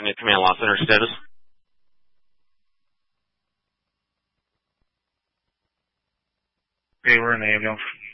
Infinite Command Loss Center status. Okay, we're in the ambulance.